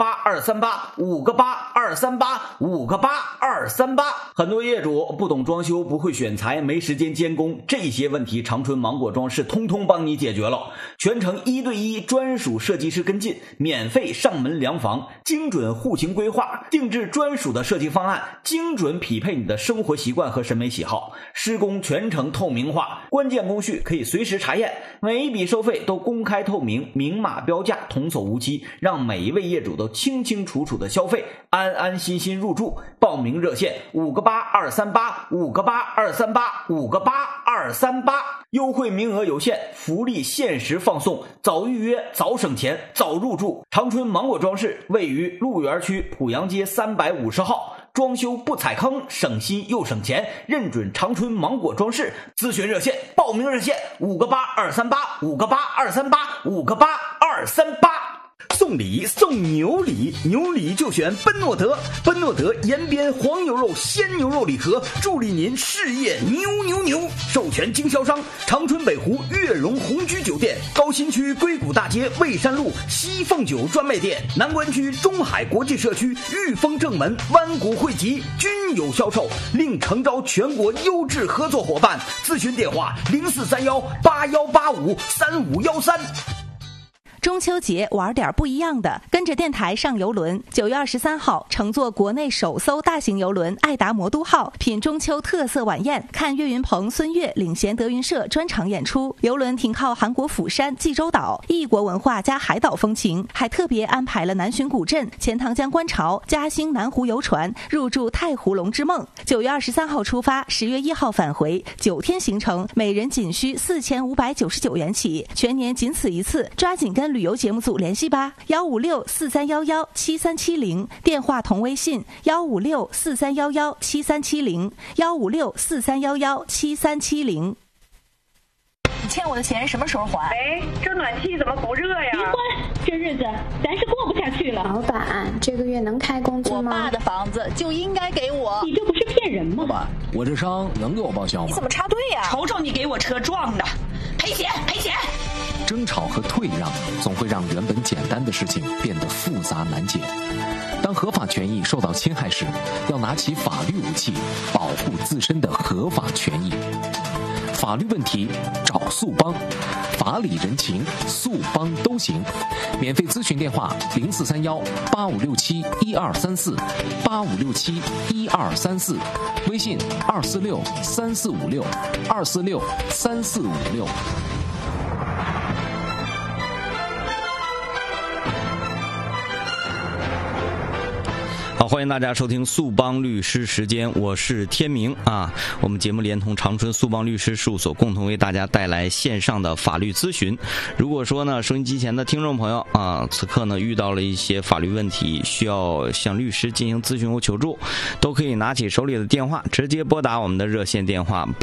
5个8，238，5个8，238，5个8，238。很多业主不懂装修，不会选材，没时间监工，这些问题长春芒果装饰通通帮你解决了，全程1对1专属设计师跟进，免费上门量房，精准户型规划，定制专属的设计方案，精准匹配你的生活习惯和审美喜好，施工全程透明化，关键工序可以随时查验，每一笔收费都公开透明，明码标价，童叟无欺，让每一位业主都清清楚楚的消费，安安心心入住。报名热线5个8，238，5个8，238，5个8，238。优惠名额有限，福利限时放送，早预约早省钱，早入住。长春芒果装饰位于鹿园区濮阳街350号，装修不踩坑，省心又省钱，认准长春芒果装饰。咨询热线报名热线5个8，238，5个8，238，5个8，238。送礼送牛礼，牛礼就选奔诺德，奔诺德延边黄牛肉鲜牛肉礼盒，助力您事业牛。授权经销商长春北湖悦榕红居酒店，高新区硅谷大街蔚山路西凤酒专卖店，南关区中海国际社区裕丰正门湾谷汇集均有销售，另诚招全国优质合作伙伴。咨询电话043181853513。 中秋节玩点不一样的，跟着电台上游轮。9月23号，乘坐国内首艘大型游轮爱达魔都号，品中秋特色晚宴，看岳云鹏、孙越领衔德云社专场演出。游轮停靠韩国釜山、济州岛，异国文化加海岛风情，还特别安排了南浔古镇、钱塘江观潮、嘉兴南湖游船，入住太湖龙之梦。9月23号出发，10月1号返回，9天行程，每人仅需4599元起，全年仅此一次，抓紧跟旅游节目组联系吧，15643117370，电话同微信15643117370，15643117370。 你欠我的钱什么时候还？ 哎，这暖气怎么不热呀？ 离婚，这日子咱是过不下去了。 老板，这个月能开工资吗？ 我爸的房子就应该给我。 你这不是骗人吗？ 老板，我这伤能给我报销吗？ 你怎么插队呀？ 瞅瞅你给我车撞的，赔钱！ 争吵和退让总会让原本简单的事情变得复杂难解。当合法权益受到侵害时，要拿起法律武器，保护自身的合法权益。法律问题找速帮，法理人情速帮都行。免费咨询电话043185671234，85671234，微信2463456，2463456。 好，欢迎大家收听速帮律师时间，我是天明啊。我们节目连同长春速帮律师事务所共同为大家带来线上的法律咨询。如果说呢，收音机前的听众朋友啊，此刻呢遇到了一些法律问题，需要向律师进行咨询或求助，都可以拿起手里的电话，直接拨打我们的热线电话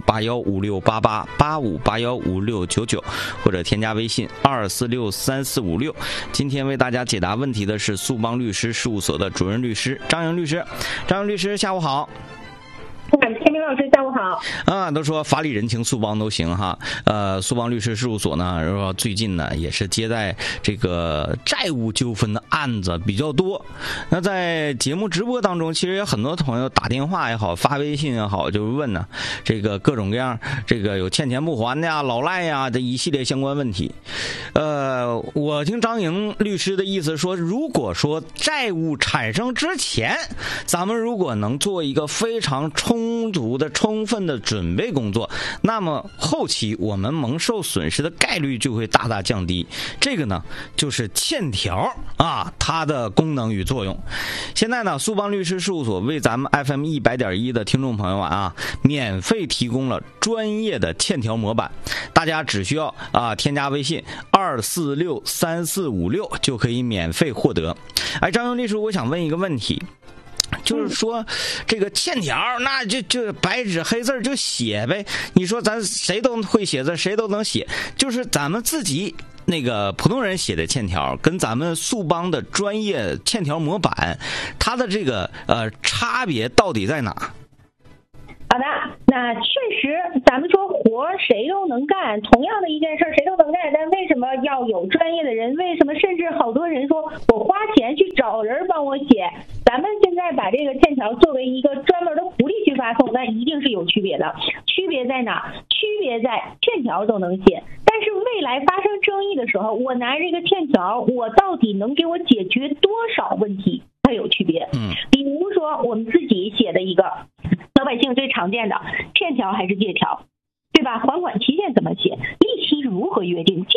85815688，85815699，或者添加微信2463456。今天为大家解答问题的是速帮律师事务所的主任律师张莹律师。张莹律师下午好。 天明老师下午好。 都说法理人情速帮都行哈。速帮律师事务所呢，说最近呢也是接待这个债务纠纷的案子比较多。那在节目直播当中，其实有很多朋友打电话也好，发微信也好，就问呢这个各种各样，这个有欠钱不还的呀、老赖呀这一系列相关问题。我听张莹律师的意思说，如果说债务产生之前，咱们如果能做一个非常充足的、充分的准备工作，那么后期我们蒙受损失的概率就会大大降低。这个呢，就是欠条啊，它的功能与作用。现在呢，速帮律师事务所为咱们 FM 100.1的听众朋友们啊，免费提供了专业的欠条模板，大家只需要添加微信2463456就可以免费获得。张莹律师，我想问一个问题。就是说这个欠条，那就白纸黑字就写呗。你说咱谁都会写字，谁都能写，就是咱们自己那个普通人写的欠条，跟咱们速帮的专业欠条模板，它的这个差别到底在哪？ 好的， 那确实，咱们说活谁都能干，同样的一件事谁都能干，但为什么要有专业的人？为什么甚至好多人说我花钱去找人帮我写？咱们现在把这个欠条作为一个专门的福利去发送，那一定是有区别的。区别在哪？区别在欠条都能写，但是未来发生争议的时候，我拿这个欠条，我到底能给我解决多少问题？它有区别。比如说我们自己写的一个老百姓最常见的欠条还是借条，对吧？还款期限怎么写？利息如何约定？